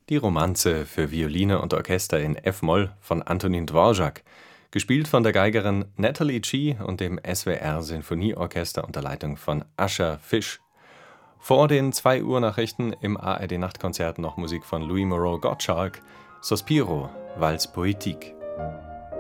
Die Romanze für Violine und Orchester in F-Moll von Antonin Dvorak, gespielt von der Geigerin Natalie Chee und dem SWR Sinfonieorchester unter Leitung von Ascher Fisch. Vor den 2 Uhr Nachrichten im ARD Nachtkonzert noch Musik von Louis Moreau Gottschalk, Sospiro, Valse Poétique.